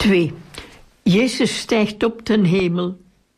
2. Jezus stijgt op ten hemel.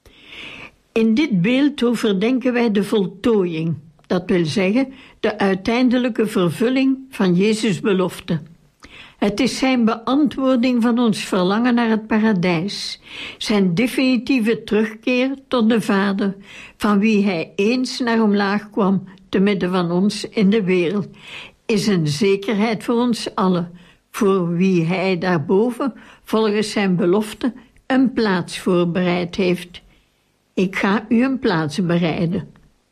In dit beeld overdenken wij de voltooiing, dat wil zeggen de uiteindelijke vervulling van Jezus' belofte. Het is zijn beantwoording van ons verlangen naar het paradijs, zijn definitieve terugkeer tot de Vader, van wie hij eens naar omlaag kwam te midden van ons in de wereld, is een zekerheid voor ons allen, voor wie hij daarboven volgens zijn belofte een plaats voorbereid heeft. Ik ga u een plaats bereiden.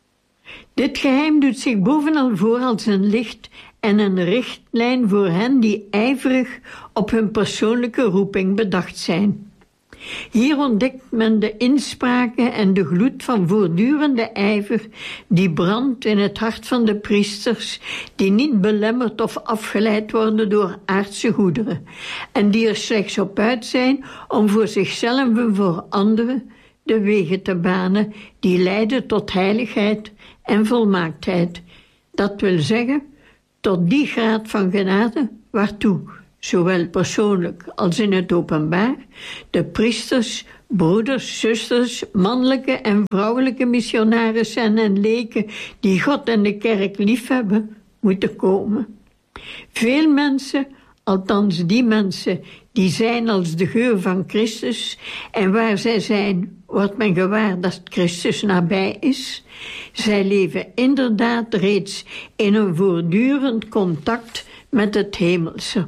Dit geheim doet zich bovenal voor als een licht en een richtlijn voor hen die ijverig op hun persoonlijke roeping bedacht zijn. Hier ontdekt men de inspraken en de gloed van voortdurende ijver die brandt in het hart van de priesters, die niet belemmerd of afgeleid worden door aardse goederen en die er slechts op uit zijn om voor zichzelf en voor anderen de wegen te banen die leiden tot heiligheid en volmaaktheid. Dat wil zeggen, tot die graad van genade waartoe, zowel persoonlijk als in het openbaar, de priesters, broeders, zusters, mannelijke en vrouwelijke missionarissen en leken die God en de kerk liefhebben, moeten komen. Veel mensen, althans die mensen die zijn als de geur van Christus, en waar zij zijn, wordt men gewaar dat Christus nabij is. Zij leven inderdaad reeds in een voortdurend contact met het hemelse.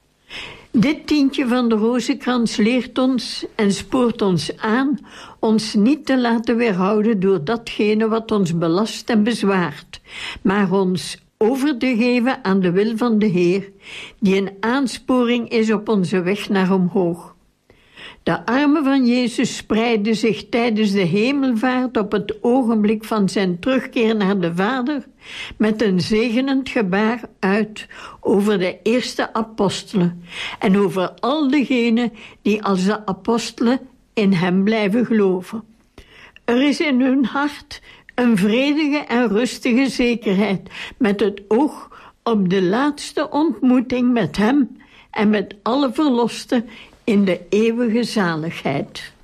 Dit tientje van de rozenkrans leert ons en spoort ons aan ons niet te laten weerhouden door datgene wat ons belast en bezwaart, maar ons over te geven aan de wil van de Heer, die een aansporing is op onze weg naar omhoog. De armen van Jezus spreidden zich tijdens de hemelvaart op het ogenblik van zijn terugkeer naar de Vader met een zegenend gebaar uit over de eerste apostelen en over al degenen die als de apostelen in hem blijven geloven. Er is in hun hart een vredige en rustige zekerheid met het oog op de laatste ontmoeting met hem en met alle verlosten in de eeuwige zaligheid.